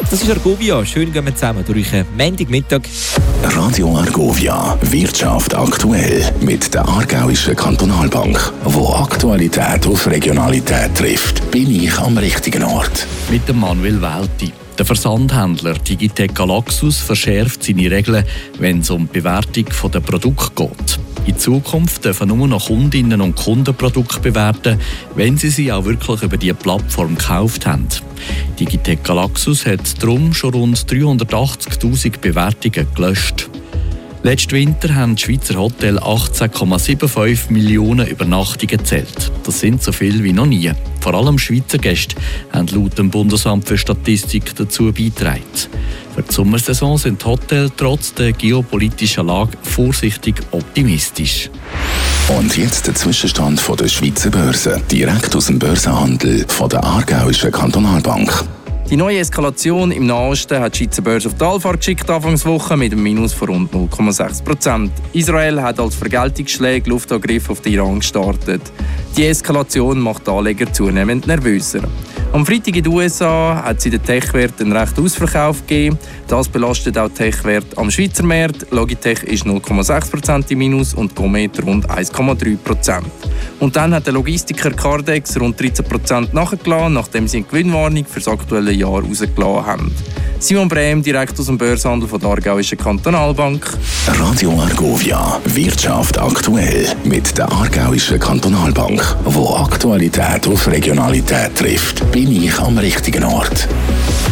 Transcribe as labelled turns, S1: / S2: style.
S1: Das ist Argovia. Schön gehen wir zusammen durch einen Montagmittag.
S2: Radio Argovia, Wirtschaft aktuell mit der Aargauischen Kantonalbank. Wo Aktualität auf Regionalität trifft, bin ich am richtigen Ort.
S3: Mit dem Manuel Welti. Der Versandhändler Digitec Galaxus verschärft seine Regeln, wenn es um die Bewertung der Produkte geht. In Zukunft dürfen nur noch Kundinnen und Kunden Produkte bewerten, wenn sie auch wirklich über diese Plattform gekauft haben. Digitec Galaxus hat darum schon rund 380'000 Bewertungen gelöscht. Letzten Winter haben die Schweizer Hotels 18,75 Millionen Übernachtungen gezählt. Das sind so viel wie noch nie. Vor allem Schweizer Gäste haben laut dem Bundesamt für Statistik dazu beigetragen. Für die Sommersaison sind die Hotels trotz der geopolitischen Lage vorsichtig optimistisch.
S2: Und jetzt der Zwischenstand von der Schweizer Börse, direkt aus dem Börsenhandel von der Aargauischen Kantonalbank.
S4: Die neue Eskalation im Nahen Osten hat die Schweizer Börse auf die Talfahrt geschickt Anfangswoche mit einem Minus von rund 0,6%. Israel hat als Vergeltungsschläge Luftangriffe auf den Iran gestartet. Die Eskalation macht die Anleger zunehmend nervöser. Am Freitag in den USA hat es in den Tech-Werten einen rechten Ausverkauf gegeben. Das belastet auch die Tech-Werte am Schweizer Markt. Logitech ist 0,6% im Minus und Comet rund 1,3%. Und dann hat der Logistiker Cardex rund 13% nachgelassen, nachdem sie eine Gewinnwarnung für das aktuelle Jahr rausgelassen haben. Simon Brehm, direkt aus dem Börsenhandel von der Aargauischen Kantonalbank.
S2: Radio Argovia, Wirtschaft aktuell mit der Aargauischen Kantonalbank. Wo Aktualität auf Regionalität trifft, bin ich am richtigen Ort.